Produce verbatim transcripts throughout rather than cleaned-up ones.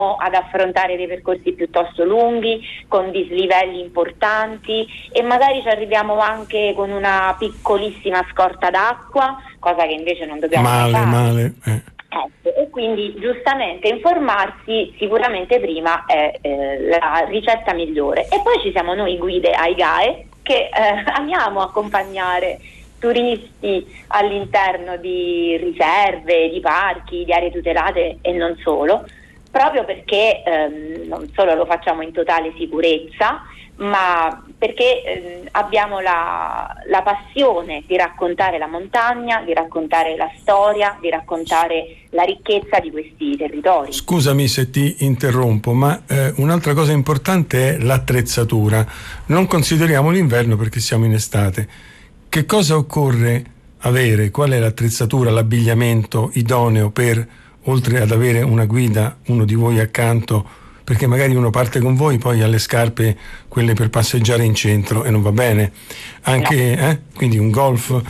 ad affrontare dei percorsi piuttosto lunghi, con dislivelli importanti, e magari ci arriviamo anche con una piccolissima scorta d'acqua, cosa che invece non dobbiamo male, fare. Male, eh. Ecco, e quindi giustamente informarsi sicuramente prima è eh, la ricetta migliore. E poi ci siamo noi guide A I G A E che eh, amiamo accompagnare turisti all'interno di riserve, di parchi, di aree tutelate e non solo, proprio perché ehm, non solo lo facciamo in totale sicurezza, ma perché ehm, abbiamo la, la passione di raccontare la montagna, di raccontare la storia, di raccontare la ricchezza di questi territori. Scusami se ti interrompo, ma eh, un'altra cosa importante è l'attrezzatura. Non consideriamo l'inverno perché siamo in estate. Che cosa occorre avere? Qual è l'attrezzatura, l'abbigliamento idoneo per, oltre ad avere una guida, uno di voi accanto, perché magari uno parte con voi, poi ha le scarpe, quelle per passeggiare in centro, e non va bene. Anche, eh? Quindi un golf,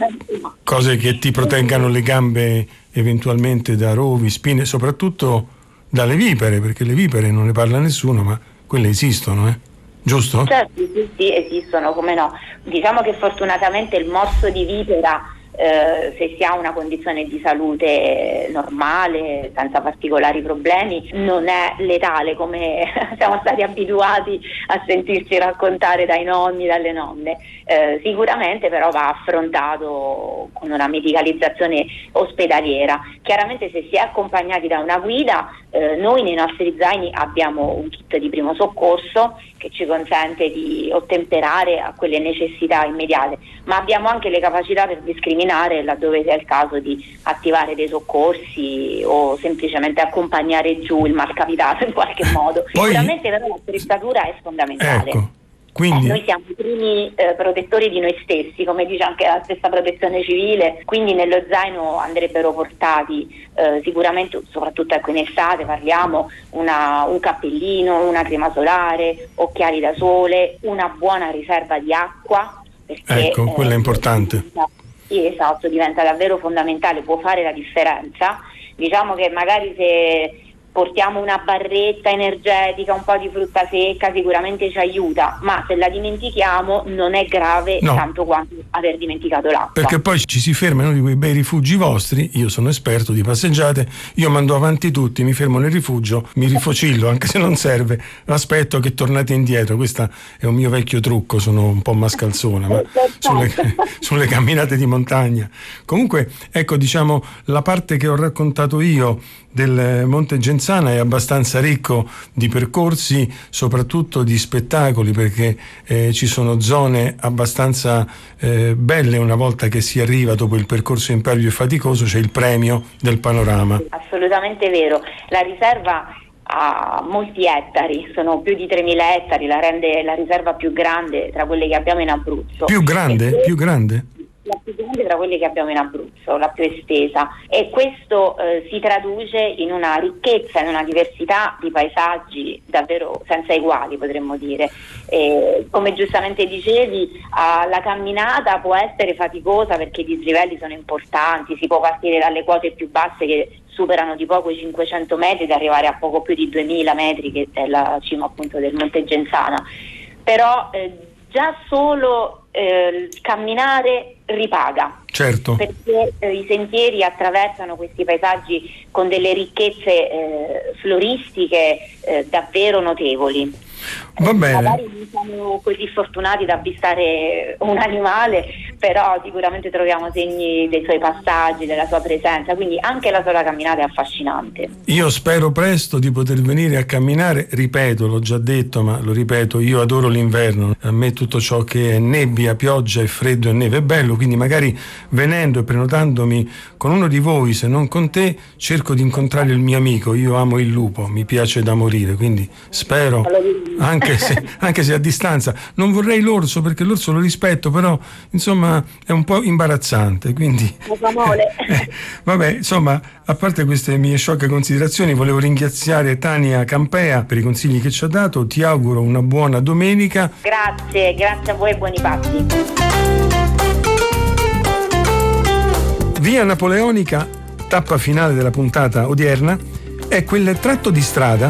cose che ti proteggano le gambe eventualmente da rovi, spine, soprattutto dalle vipere, perché le vipere non ne parla nessuno, ma quelle esistono, eh? Giusto? Certo, sì, sì, esistono, come no. Diciamo che fortunatamente il morso di vipera, eh, se si ha una condizione di salute normale, senza particolari problemi, non è letale come siamo stati abituati a sentirci raccontare dai nonni, dalle nonne. Eh, sicuramente però va affrontato con una medicalizzazione ospedaliera. Chiaramente se si è accompagnati da una guida, eh, noi nei nostri zaini abbiamo un kit di primo soccorso che ci consente di ottemperare a quelle necessità immediate, ma abbiamo anche le capacità per discriminare laddove sia il caso di attivare dei soccorsi o semplicemente accompagnare giù il malcapitato in qualche modo. Poi, sicuramente però l'attrezzatura è fondamentale. Ecco, quindi... Eh, noi siamo i primi eh, protettori di noi stessi, come dice anche la stessa protezione civile, quindi nello zaino andrebbero portati eh, sicuramente, soprattutto ecco in estate parliamo, una, un cappellino, una crema solare, occhiali da sole, una buona riserva di acqua, perché ecco, quella è eh, importante. Diventa, sì, esatto, diventa davvero fondamentale, può fare la differenza. Diciamo che magari se portiamo una barretta energetica, un po' di frutta secca, sicuramente ci aiuta, ma se la dimentichiamo non è grave no. tanto quanto aver dimenticato l'acqua. Perché poi ci si ferma in uno di quei bei rifugi vostri, io sono esperto di passeggiate, io mando avanti tutti, mi fermo nel rifugio, mi rifocillo, anche se non serve, aspetto che tornate indietro. Questo è un mio vecchio trucco, sono un po' mascalzona, ma sulle, sulle camminate di montagna. Comunque, ecco, diciamo, la parte che ho raccontato io del Monte Genzana è abbastanza ricco di percorsi, soprattutto di spettacoli, perché eh, ci sono zone abbastanza eh, belle. Una volta che si arriva dopo il percorso impervio e faticoso c'è il premio del panorama. Assolutamente vero, la riserva ha molti ettari, sono più di tremila ettari, la rende la riserva più grande tra quelle che abbiamo in Abruzzo. Più grande? Più grande? La più grande tra quelle che abbiamo in Abruzzo, la più estesa, e questo eh, si traduce in una ricchezza, in una diversità di paesaggi davvero senza eguali, potremmo dire. E, come giustamente dicevi, uh, la camminata può essere faticosa perché i dislivelli sono importanti, si può partire dalle quote più basse che superano di poco i cinquecento metri ed arrivare a poco più di duemila metri, che è la cima appunto del Monte Genzana, però eh, già solo eh, camminare ripaga. Certo. Perché eh, i sentieri attraversano questi paesaggi con delle ricchezze eh, floristiche eh, davvero notevoli. Va bene. Magari non siamo così fortunati da avvistare un animale, però sicuramente troviamo segni dei suoi passaggi, della sua presenza, quindi anche la sola camminata è affascinante. Io spero presto di poter venire a camminare, ripeto, l'ho già detto, ma lo ripeto, io adoro l'inverno, a me tutto ciò che è nebbia, pioggia e freddo e neve è bello, quindi magari venendo e prenotandomi con uno di voi, se non con te, cerco di incontrare il mio amico. Io amo il lupo, mi piace da morire, quindi spero, anche se, anche se a distanza. Non vorrei l'orso, perché l'orso lo rispetto, però insomma è un po' imbarazzante, quindi vabbè, insomma, a parte queste mie sciocche considerazioni, volevo ringraziare Tania Campea per i consigli che ci ha dato. Ti auguro una buona domenica. Grazie, grazie a voi e buoni passi. Via Napoleonica, tappa finale della puntata odierna, è quel tratto di strada